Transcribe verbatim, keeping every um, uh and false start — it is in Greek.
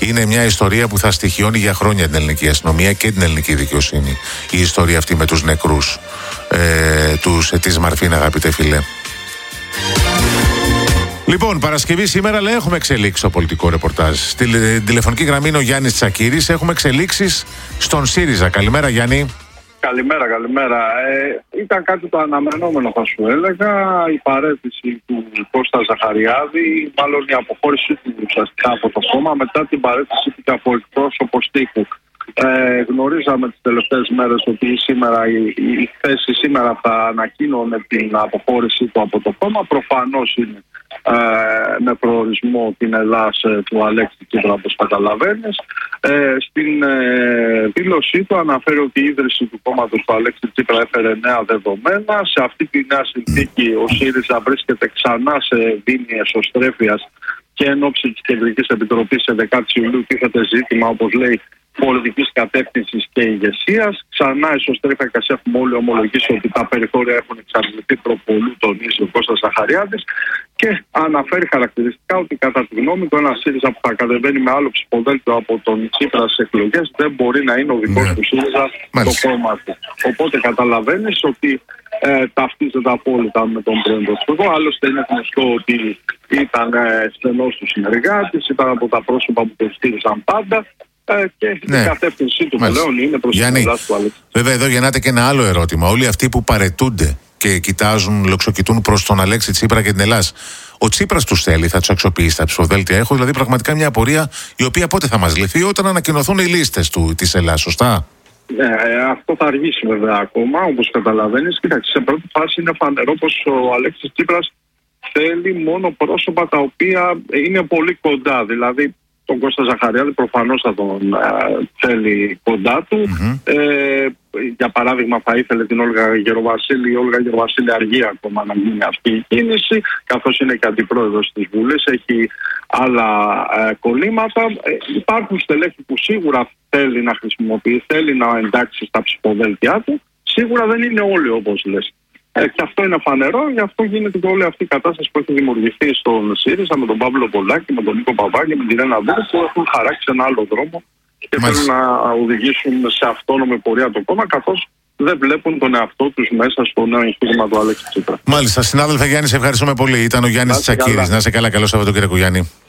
Είναι μια ιστορία που θα στοιχειώνει για χρόνια την ελληνική αστυνομία και την ελληνική δικαιοσύνη. Η ιστορία αυτή με τους νεκρούς ε, τους, ε, της Μαρφίν, αγαπητέ φίλε. Λοιπόν, Παρασκευή σήμερα, αλλά έχουμε εξελίξεις στο πολιτικό ρεπορτάζ. Στη τηλεφωνική γραμμή είναι ο Γιάννης Τσακύρης. Έχουμε εξελίξεις στον ΣΥΡΙΖΑ. Καλημέρα, Γιάννη. Καλημέρα, καλημέρα. Ε, ήταν κάτι το αναμενόμενο, θα σου έλεγα. Η παρέτηση του Κώστα Ζαχαριάδη, μάλλον η αποχώρηση του ουσιαστικά από το κόμμα μετά την παρέτηση του από εκπρόσωπο τύπου. Ε, γνωρίζαμε τις τελευταίες μέρες ότι σήμερα η, η θέση σήμερα θα ανακοίνωνε την αποχώρησή του από το κόμμα. Προφανώς είναι ε, με προορισμό την Ελλάς ε, του Αλέξη Τσίπρα, όπως καταλαβαίνεις. Ε, στην ε, δήλωσή του αναφέρει ότι η ίδρυση του κόμματος του Αλέξη Τσίπρα έφερε νέα δεδομένα. Σε αυτή τη νέα συνθήκη ο ΣΥΡΙΖΑ βρίσκεται ξανά σε δίνη εσωστρέφειας και εν ώψη της Κεντρικής Επιτροπής σε δεκαέξι Ιουλίου τίθεται ζήτημα, όπως λέει, πολιτικής κατεύθυνσης και ηγεσίας. Ξανά εσωστρέφεια, και έχουμε όλοι ομολογήσει ότι τα περιθώρια έχουν εξαρτηθεί προπολού, τονίζει ο Κώστας Ζαχαριάδης, και αναφέρει χαρακτηριστικά ότι κατά τη γνώμη του ένα ΣΥΡΙΖΑ που θα κατεβαίνει με άλλο ψηφοδέλτιο από τον Τσίπρα στις εκλογές δεν μπορεί να είναι ο δικός του ΣΥΡΙΖΑ το κόμμα του. Οπότε καταλαβαίνεις ότι ε, ταυτίζεται απόλυτα με τον πρώην Πρωθυπουργό. Άλλωστε είναι γνωστό ότι ήταν ε, στενός του συνεργάτης, ήταν από τα πρόσωπα που το στήριζαν πάντα. Και ναι. Η κατεύθυνσή του πλέον είναι προς την Ελλάδα του Αλέξη. Βέβαια, εδώ γεννάται και ένα άλλο ερώτημα. Όλοι αυτοί που παρετούνται και κοιτάζουν, λοξοκοιτούν προς τον Αλέξη Τσίπρα και την Ελλάδα, ο Τσίπρας τους θέλει, θα τους αξιοποιήσει τα ψηφοδέλτια? Έχω δηλαδή πραγματικά μια απορία, η οποία πότε θα μας λυθεί? Όταν ανακοινωθούν οι λίστες του, της Ελλάδας, σωστά? Ναι, αυτό θα αργήσει βέβαια ακόμα, όπως καταλαβαίνεις. Κοίταξε, σε πρώτη φάση είναι φανερό πως ο Αλέξης Τσίπρας θέλει μόνο πρόσωπα τα οποία είναι πολύ κοντά. Δηλαδή, τον Κώστα Ζαχαριάδη προφανώς θα τον ε, θέλει κοντά του. Mm-hmm. Ε, για παράδειγμα, θα ήθελε την Όλγα Γεροβασίλη. Η Όλγα Γεροβασίλη αργεί ακόμα να γίνει αυτή η κίνηση, καθώς είναι και αντιπρόεδρος της Βουλής, έχει άλλα ε, κολλήματα. Ε, υπάρχουν στελέχη που σίγουρα θέλει να χρησιμοποιεί, θέλει να εντάξει στα ψηφοδέλτια του. Σίγουρα δεν είναι όλοι, όπως λες. Ε, και αυτό είναι φανερό, γι' αυτό γίνεται και όλη αυτή η κατάσταση που έχει δημιουργηθεί στον ΣΥΡΙΖΑ με τον Παύλο Πολάκη, με τον Νίκο Παπά και με την Ρένα Δούρου, που έχουν χαράξει ένα άλλο δρόμο και θέλουν να οδηγήσουν σε αυτόνομη πορεία το κόμμα, καθώς δεν βλέπουν τον εαυτό τους μέσα στο νέο εγχείρημα του Αλέξη Τσίπρα. Μάλιστα, συνάδελφε Γιάννη, σε ευχαριστούμε πολύ. Ήταν ο Γιάννης Τσακύρης. Να είσαι καλά, καλό Σαββατοκύριακο, Γιάννη.